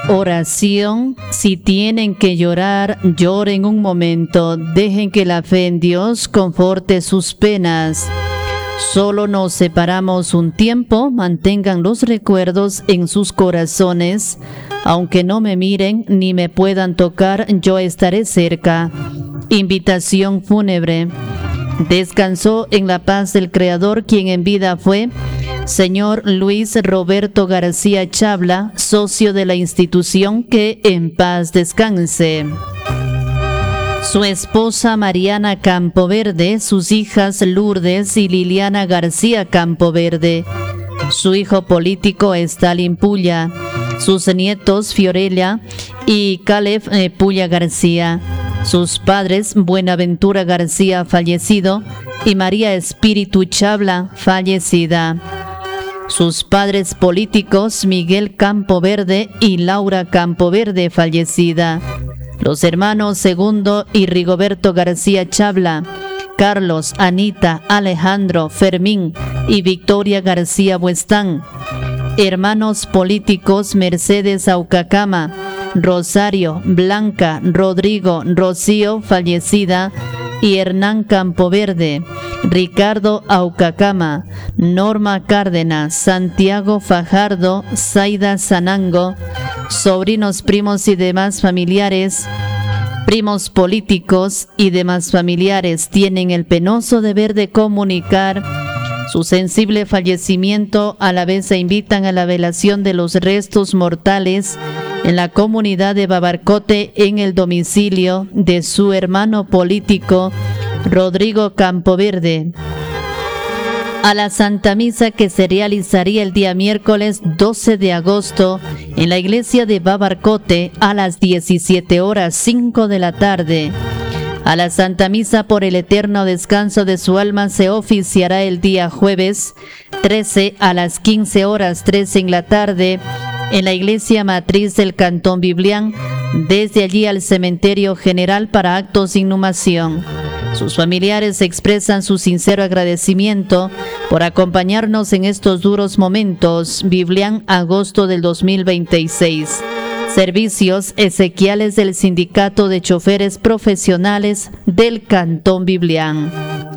Oración: si tienen que llorar, lloren un momento, dejen que la fe en Dios conforte sus penas. Solo nos separamos un tiempo, mantengan los recuerdos en sus corazones. Aunque no me miren ni me puedan tocar, yo estaré cerca. Invitación fúnebre. Descansó en la paz del Creador, quien en vida fue señor Luis Roberto García Chabla, socio de la institución, que en paz descanse. Su esposa Mariana Campoverde, sus hijas Lourdes y Liliana García Campoverde, su hijo político Stalin Pulla, sus nietos Fiorella y Caleb Pulla García, sus padres Buenaventura García, fallecido, y María Espíritu Chabla, fallecida. Sus padres políticos Miguel Campoverde y Laura Campoverde, fallecida. Los hermanos Segundo y Rigoberto García Chabla, Carlos, Anita, Alejandro, Fermín y Victoria García Buestán. Hermanos políticos Mercedes Aucacama, Rosario, Blanca, Rodrigo, Rocío, fallecida, y Hernán Campoverde, Ricardo Aucacama, Norma Cárdenas, Santiago Fajardo, Zaida Sanango, sobrinos, primos y demás familiares, primos políticos y demás familiares tienen el penoso deber de comunicar su sensible fallecimiento. A la vez se invitan a la velación de los restos mortales en la comunidad de Babarcote, en el domicilio de su hermano político Rodrigo Campoverde, a la Santa Misa que se realizaría el día miércoles 12 de agosto en la iglesia de Babarcote a las 17:05 de la tarde. A la Santa Misa por el eterno descanso de su alma se oficiará el día jueves 13 a las 15:13 en la tarde en la iglesia matriz del Cantón Biblián, desde allí al cementerio general para actos de inhumación. Sus familiares expresan su sincero agradecimiento por acompañarnos en estos duros momentos. Biblián, agosto del 2026. Servicios Ezequiales del Sindicato de Choferes Profesionales del Cantón Biblián.